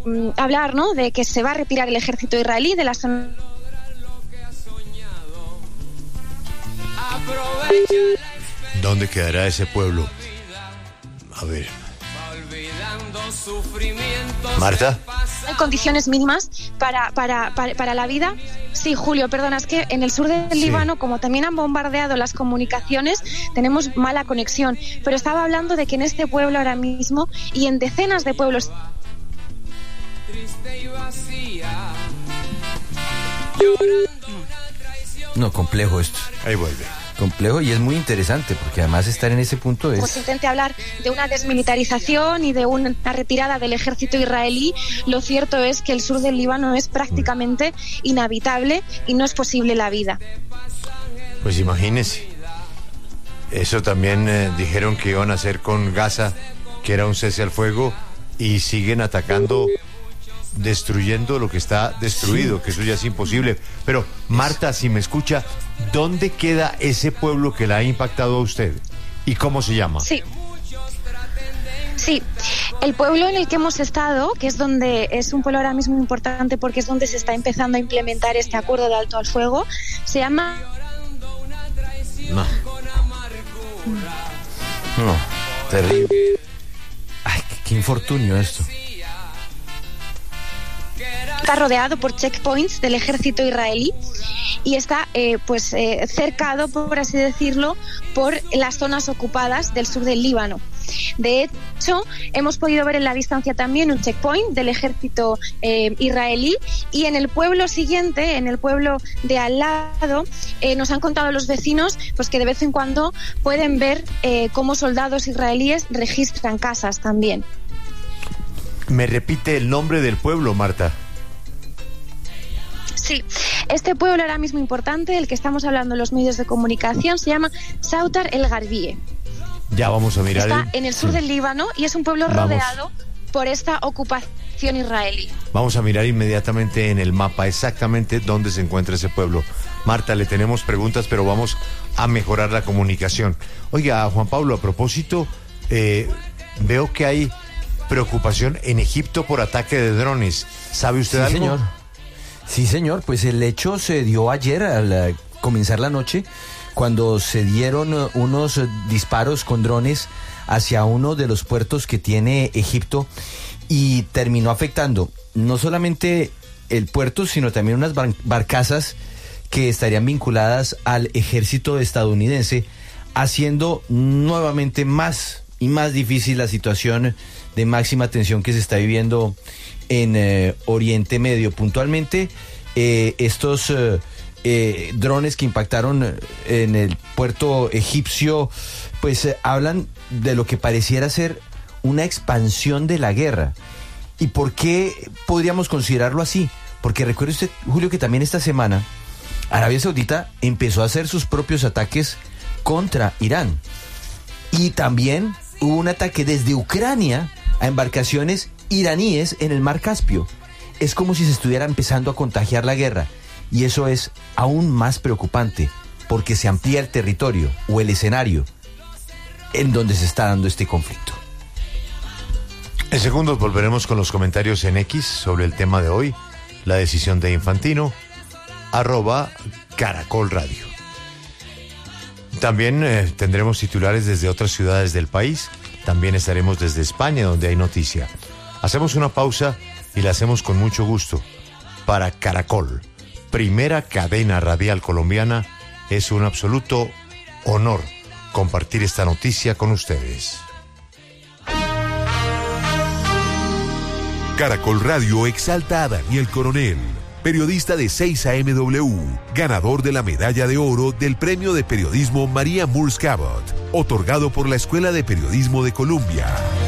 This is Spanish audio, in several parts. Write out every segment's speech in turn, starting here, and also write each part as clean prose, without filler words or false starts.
hablar, ¿no?, de que se va a retirar el ejército israelí de la zona. ¿Dónde quedará ese pueblo? A ver. Marta. Hay condiciones mínimas para la vida. Sí, Julio, perdona, es que en el sur del Líbano, como también han bombardeado las comunicaciones, tenemos mala conexión. Pero estaba hablando de que en este pueblo ahora mismo y en decenas de pueblos... No, complejo esto. Ahí vuelve. Complejo, y es muy interesante porque además estar en ese punto es... Pues intente hablar de una desmilitarización y de una retirada del ejército israelí. Lo cierto es que el sur del Líbano es prácticamente inhabitable y no es posible la vida. Pues imagínese. Eso también dijeron que iban a hacer con Gaza, que era un cese al fuego, y siguen atacando, destruyendo lo que está destruido, que eso ya es imposible. Pero Marta, si me escucha, ¿dónde queda ese pueblo que la ha impactado a usted? ¿Y cómo se llama? Sí, el pueblo en el que hemos estado, que es donde es un pueblo ahora mismo importante porque es donde se está empezando a implementar este acuerdo de alto al fuego, se llama... No, terrible. Ay, qué infortunio esto. Está rodeado por checkpoints del ejército israelí y está cercado, por así decirlo, por las zonas ocupadas del sur del Líbano. De hecho, hemos podido ver en la distancia también un checkpoint del ejército israelí, y en el pueblo siguiente, en el pueblo de al lado, nos han contado los vecinos pues que de vez en cuando pueden ver cómo soldados israelíes registran casas también. ¿Me repite el nombre del pueblo, Marta? Sí, este pueblo ahora mismo importante, el que estamos hablando en los medios de comunicación, se llama Sautar el Garbie. Ya vamos a mirar. Está en el sur del Líbano y es un pueblo rodeado por esta ocupación israelí. Vamos a mirar inmediatamente en el mapa exactamente dónde se encuentra ese pueblo. Marta, le tenemos preguntas, pero vamos a mejorar la comunicación. Oiga, Juan Pablo, a propósito, veo que hay preocupación en Egipto por ataque de drones. ¿Sabe usted algo? Señor. Sí, señor, pues el hecho se dio ayer al comenzar la noche, cuando se dieron unos disparos con drones hacia uno de los puertos que tiene Egipto, y terminó afectando no solamente el puerto, sino también unas barcazas que estarían vinculadas al ejército estadounidense, haciendo nuevamente más y más difícil la situación de máxima tensión que se está viviendo en Oriente Medio. Puntualmente, estos drones que impactaron en el puerto egipcio, pues hablan de lo que pareciera ser una expansión de la guerra. ¿Y por qué podríamos considerarlo así? Porque recuerde usted, Julio, que también esta semana Arabia Saudita empezó a hacer sus propios ataques contra Irán. Y también hubo un ataque desde Ucrania a embarcaciones iraníes en el mar Caspio. Es como si se estuviera empezando a contagiar la guerra, y eso es aún más preocupante porque se amplía el territorio o el escenario en donde se está dando este conflicto. En segundos volveremos con los comentarios en X sobre el tema de hoy, la decisión de Infantino, @Caracol Radio. También tendremos titulares desde otras ciudades del país. También estaremos desde España, donde hay noticia. Hacemos una pausa y la hacemos con mucho gusto. Para Caracol, primera cadena radial colombiana, es un absoluto honor compartir esta noticia con ustedes. Caracol Radio exalta a Daniel Coronel, periodista de 6am, ganador de la medalla de oro del Premio de Periodismo María Moores Cabot, otorgado por la Escuela de Periodismo de Colombia.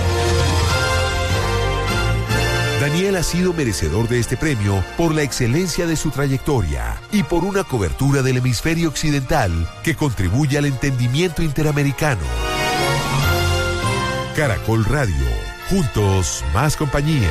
Daniel ha sido merecedor de este premio por la excelencia de su trayectoria y por una cobertura del hemisferio occidental que contribuye al entendimiento interamericano. Caracol Radio, juntos más compañía.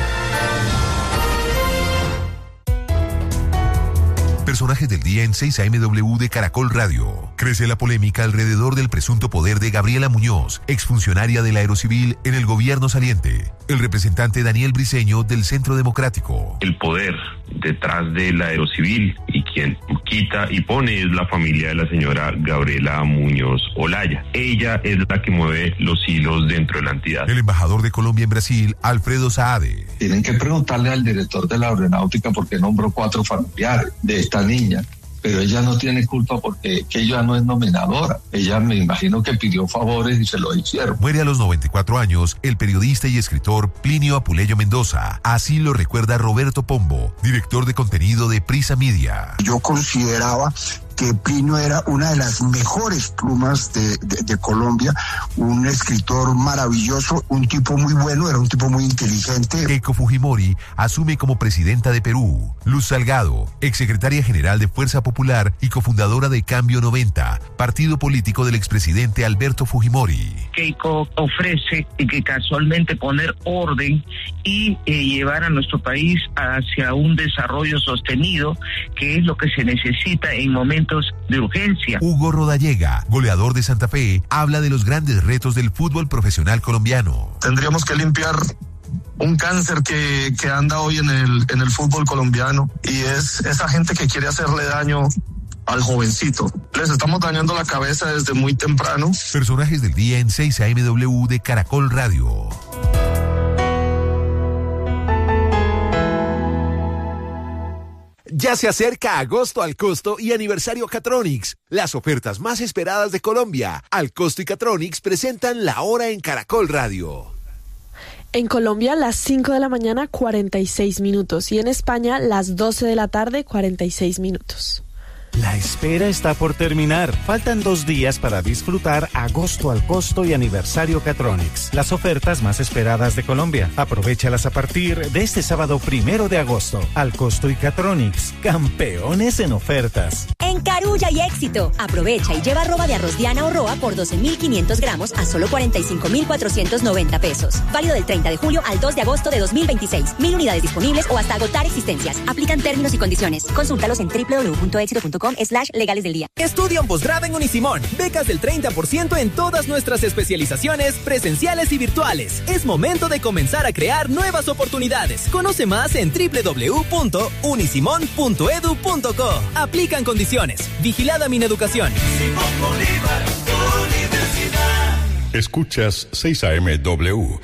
Personajes del día en 6am de Caracol Radio. Crece la polémica alrededor del presunto poder de Gabriela Muñoz, exfuncionaria del Aerocivil en el gobierno saliente. El representante Daniel Briceño del Centro Democrático. El poder detrás de la aerocivil y quien quita y pone es la familia de la señora Gabriela Muñoz Olaya. Ella es la que mueve los hilos dentro de la entidad. El embajador de Colombia en Brasil, Alfredo Saade. Tienen que preguntarle al director de la aeronáutica por qué nombró 4 familiares de esta niña. Pero ella no tiene culpa porque que ella no es nominadora. Ella me imagino que pidió favores y se lo hicieron. Muere a los 94 años el periodista y escritor Plinio Apuleyo Mendoza. Así lo recuerda Roberto Pombo, director de contenido de Prisa Media. Yo consideraba que Plinio era una de las mejores plumas de Colombia, un escritor maravilloso, un tipo muy bueno, era un tipo muy inteligente. Keiko Fujimori asume como presidenta de Perú. Luz Salgado, exsecretaria general de Fuerza Popular y cofundadora de Cambio 90, partido político del expresidente Alberto Fujimori. Keiko ofrece que casualmente poner orden y llevar a nuestro país hacia un desarrollo sostenido, que es lo que se necesita en momentos de urgencia. Hugo Rodallega, goleador de Santa Fe, habla de los grandes retos del fútbol profesional colombiano. Tendríamos que limpiar un cáncer que anda hoy en el fútbol colombiano, y es esa gente que quiere hacerle daño al jovencito. Les estamos dañando la cabeza desde muy temprano. Personajes del día en 6 AMW de Caracol Radio. Ya se acerca agosto al costo y aniversario Catronics, las ofertas más esperadas de Colombia. Al costo y Catronics presentan la hora en Caracol Radio. En Colombia, las 5 de la mañana, 46 minutos. Y en España, las 12 de la tarde, 46 minutos. La espera está por terminar. Faltan 2 días para disfrutar agosto al costo y aniversario Catronics, las ofertas más esperadas de Colombia. Aprovéchalas a partir de este sábado 1 de agosto. Al costo y Catronics, campeones en ofertas. En Carulla y Éxito, aprovecha y lleva arroba de arroz Diana o Roa por 12.500 gramos a solo 45.490 pesos. Válido del 30 de julio al 2 de agosto de 2026. 1.000 unidades disponibles o hasta agotar existencias. Aplican términos y condiciones. Consúltalos en www.exito.com/legales del día. Estudia un posgrado en Unisimón. Becas del 30% en todas nuestras especializaciones presenciales y virtuales. Es momento de comenzar a crear nuevas oportunidades. Conoce más en www.unisimon.edu.co. Aplican condiciones. Vigilada Mineducación. Escuchas 6 AMW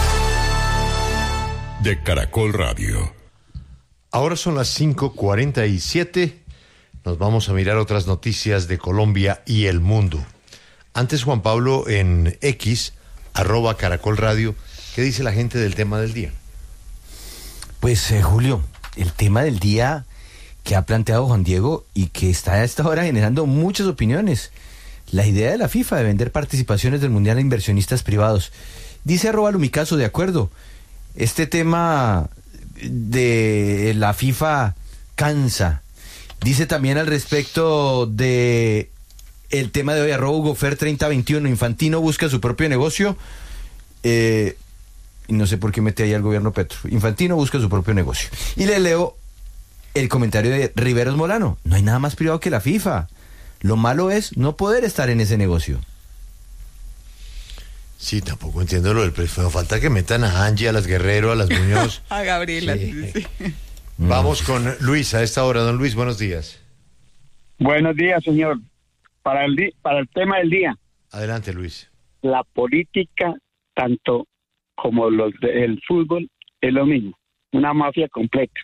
de Caracol Radio. Ahora son las 5:47. Nos vamos a mirar otras noticias de Colombia y el mundo. Antes, Juan Pablo, en X, @Caracol Radio, ¿qué dice la gente del tema del día? Pues, Julio, el tema del día que ha planteado Juan Diego y que está a esta hora generando muchas opiniones. La idea de la FIFA de vender participaciones del Mundial a inversionistas privados. Dice @Lumicaso, de acuerdo, este tema de la FIFA cansa. Dice también al respecto de el tema de hoy, @HugoFer 3021, Infantino busca su propio negocio, y no sé por qué mete ahí al gobierno Petro. Infantino busca su propio negocio. Y le leo el comentario de Riveros Molano: no hay nada más privado que la FIFA, lo malo es no poder estar en ese negocio. Sí, tampoco entiendo lo del precio. Falta que metan a Angie, a las Guerrero, a las Muñoz. A Gabriela, sí. Vamos con Luis a esta hora. Don Luis, buenos días. Buenos días, señor. Para el tema del día. Adelante, Luis. La política, tanto como el fútbol, es lo mismo. Una mafia completa.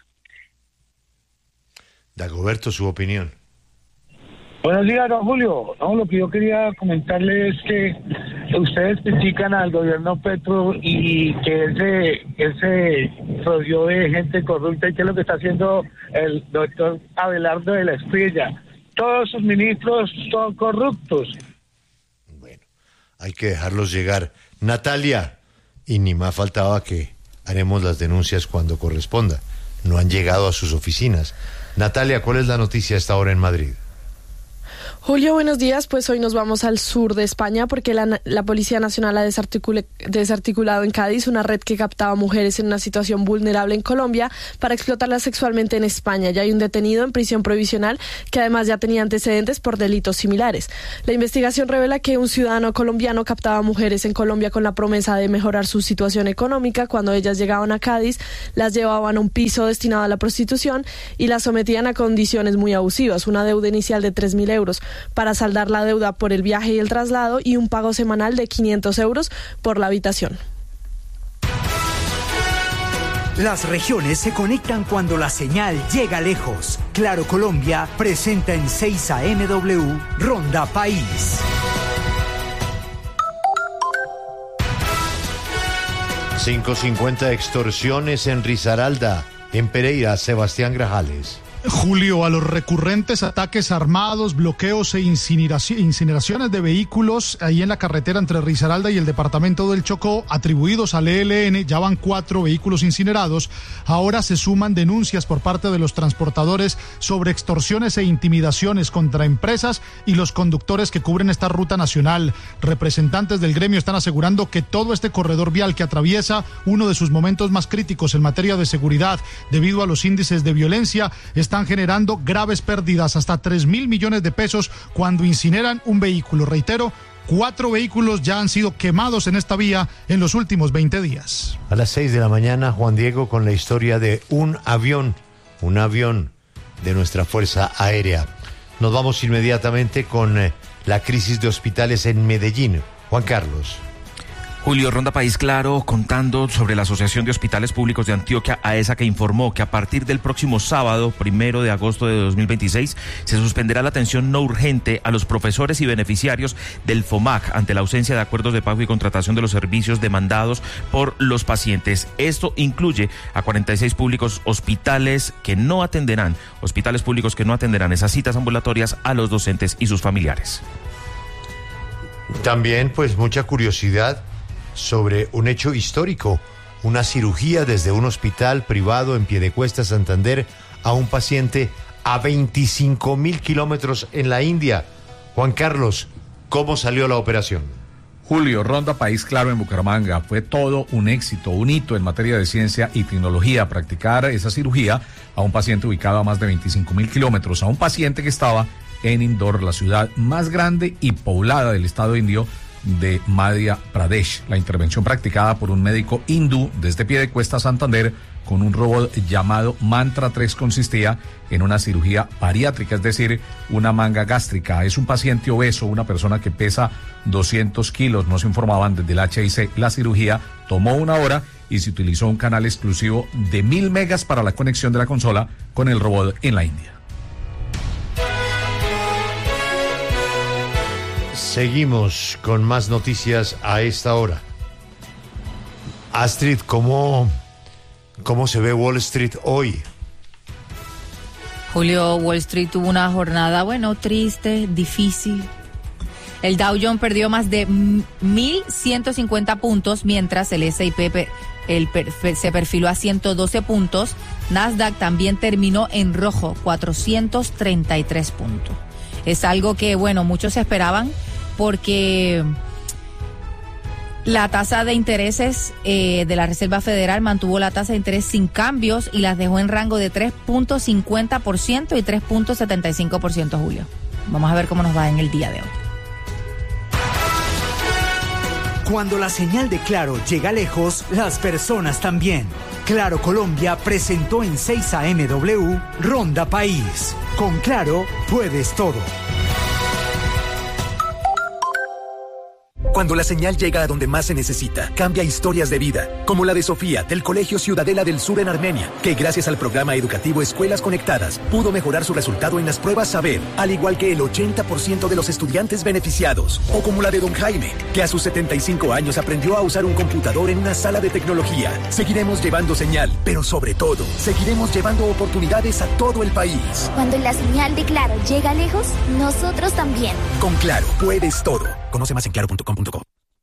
Dagoberto, su opinión. Buenos días, don Julio. No, lo que yo quería comentarle es que ustedes critican al gobierno Petro y que ese rodeó de gente corrupta, y que es lo que está haciendo el doctor Abelardo de la Espriella. Todos sus ministros son corruptos. Bueno, hay que dejarlos llegar. Natalia, y ni más faltaba que haremos las denuncias cuando corresponda. No han llegado a sus oficinas. Natalia, ¿cuál es la noticia a esta hora en Madrid? Julio, buenos días. Pues hoy nos vamos al sur de España porque la Policía Nacional ha desarticulado en Cádiz una red que captaba mujeres en una situación vulnerable en Colombia para explotarlas sexualmente en España. Ya hay un detenido en prisión provisional que además ya tenía antecedentes por delitos similares. La investigación revela que un ciudadano colombiano captaba mujeres en Colombia con la promesa de mejorar su situación económica. Cuando ellas llegaban a Cádiz, las llevaban a un piso destinado a la prostitución y las sometían a condiciones muy abusivas. Una deuda inicial de 3.000 euros para saldar la deuda por el viaje y el traslado y un pago semanal de 500 euros por la habitación. Las regiones se conectan cuando la señal llega lejos. Claro Colombia presenta en 6 AMW Ronda País. 550 extorsiones en Risaralda. En Pereira, Sebastián Grajales. Julio, a los recurrentes ataques armados, bloqueos e incineraciones de vehículos ahí en la carretera entre Risaralda y el departamento del Chocó, atribuidos al ELN, ya van 4 vehículos incinerados. Ahora se suman denuncias por parte de los transportadores sobre extorsiones e intimidaciones contra empresas y los conductores que cubren esta ruta nacional. Representantes del gremio están asegurando que todo este corredor vial que atraviesa uno de sus momentos más críticos en materia de seguridad, debido a los índices de violencia, están generando graves pérdidas, hasta 3.000 millones de pesos cuando incineran un vehículo. Reitero, 4 vehículos ya han sido quemados en esta vía en los últimos 20 días. A las 6 de la mañana, Juan Diego, con la historia de un avión de nuestra Fuerza Aérea. Nos vamos inmediatamente con la crisis de hospitales en Medellín. Juan Carlos. Julio, Ronda País Claro, contando sobre la Asociación de Hospitales Públicos de Antioquia, AESA, que informó que a partir del próximo sábado, 1 de agosto de 2026, se suspenderá la atención no urgente a los profesores y beneficiarios del FOMAC ante la ausencia de acuerdos de pago y contratación de los servicios demandados por los pacientes. Esto incluye a 46 hospitales públicos que no atenderán esas citas ambulatorias a los docentes y sus familiares. También, pues, mucha curiosidad sobre un hecho histórico, una cirugía desde un hospital privado en Piedecuesta, Santander, a un paciente a 25.000 kilómetros en la India. Juan Carlos, ¿cómo salió la operación? Julio, Ronda País Claro en Bucaramanga. Fue todo un éxito, un hito en materia de ciencia y tecnología, practicar esa cirugía a un paciente ubicado a más de 25.000 kilómetros, a un paciente que estaba en Indore, la ciudad más grande y poblada del estado indio de Madhya Pradesh. La intervención practicada por un médico hindú desde Piedecuesta, Santander, con un robot llamado Mantra 3 consistía en una cirugía bariátrica, es decir, una manga gástrica. Es un paciente obeso, una persona que pesa 200 kilos, nos informaban desde el HIC. La cirugía tomó 1 hora y se utilizó un canal exclusivo de 1000 megas para la conexión de la consola con el robot en la India. Seguimos con más noticias a esta hora. Astrid, ¿cómo se ve Wall Street hoy? Julio, Wall Street tuvo una jornada, triste, difícil. El Dow Jones perdió más de 1.150 puntos, mientras el S&P se perfiló a 112 puntos. Nasdaq también terminó en rojo, 433 puntos. Es algo que, muchos esperaban, porque la tasa de intereses de la Reserva Federal mantuvo la tasa de interés sin cambios y las dejó en rango de 3.50% y 3.75%, Julio. Vamos a ver cómo nos va en el día de hoy. Cuando la señal de Claro llega lejos, las personas también. Claro Colombia presentó en 6 AMW Ronda País. Con Claro puedes todo. Cuando la señal llega a donde más se necesita, cambia historias de vida, como la de Sofía, del Colegio Ciudadela del Sur en Armenia, que gracias al programa educativo Escuelas Conectadas, pudo mejorar su resultado en las pruebas Saber, al igual que el 80% de los estudiantes beneficiados. O como la de don Jaime, que a sus 75 años aprendió a usar un computador en una sala de tecnología. Seguiremos llevando señal, pero sobre todo, seguiremos llevando oportunidades a todo el país. Cuando la señal de Claro llega lejos, nosotros también. Con Claro, puedes todo. Conoce más en claro.com.co.